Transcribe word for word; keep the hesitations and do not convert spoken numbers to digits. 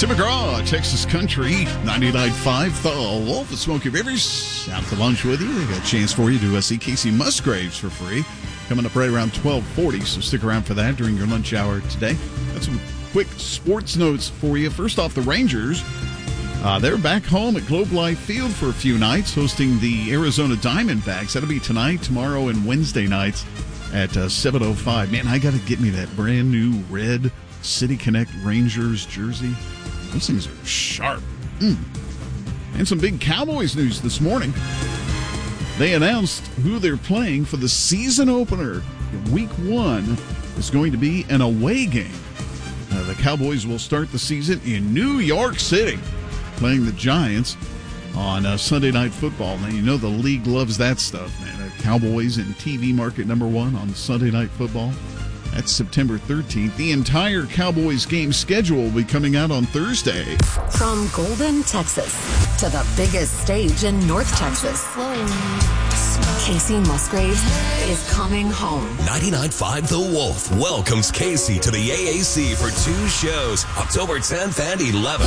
Tim McGraw, Texas Country, ninety-nine point five, The Wolf of Smoky Rivers. Out to lunch with you. We got a chance for you to uh, see Casey Musgraves for free. Coming up right around twelve forty, so stick around for that during your lunch hour today. Got some quick sports notes for you. First off, the Rangers. Uh, they're back home at Globe Life Field for a few nights, hosting the Arizona Diamondbacks. That'll be tonight, tomorrow, and Wednesday nights at uh, seven oh five. Man, I got to get me that brand new red City Connect Rangers jersey. Those things are sharp. Mm. And some big Cowboys news this morning. They announced who they're playing for the season opener. Week one is going to be an away game. Uh, the Cowboys will start the season in New York City, playing the Giants on uh, Sunday Night Football. Now, you know the league loves that stuff, man. The Cowboys in T V market number one on Sunday Night Football. That's September thirteenth. The entire Cowboys game schedule will be coming out on Thursday. From Golden, Texas, to the biggest stage in North Texas, Casey Musgraves is coming home. ninety-nine point five The Wolf welcomes Casey to the A A C for two shows, October tenth and eleventh.